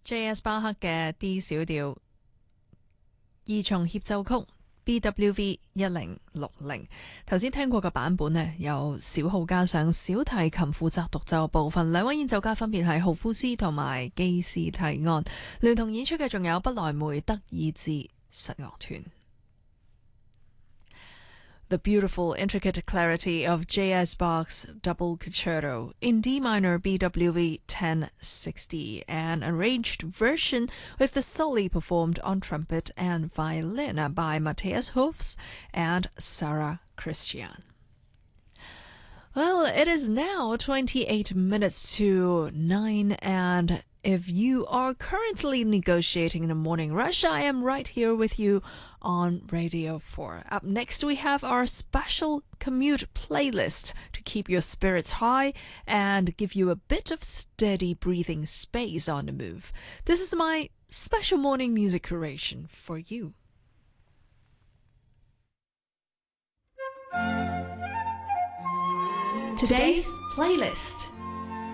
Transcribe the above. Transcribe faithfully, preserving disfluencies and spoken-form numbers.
J S 巴克嘅 D 小調二重協奏曲 B W V 一零六零，頭先聽過嘅版本呢，有小號加上小提琴負責獨奏部分，兩位演奏家分別係豪夫斯同埋基斯提安，聯同演出嘅仲有不萊梅德爾茲實樂團。The beautiful, intricate clarity of J S Bach's Double Concerto in D minor B W V ten sixty, an arranged version with the soli performed on trumpet and violin by Matthias Hofs and Sarah Christian. Well, it is now twenty-eight minutes to nine, and if you are currently negotiating the morning rush, I am right here with you on Radio four. Up next, we have our special commute playlist to keep your spirits high and give you a bit of steady breathing space on the move. This is my special morning music curation for you. Today's playlist.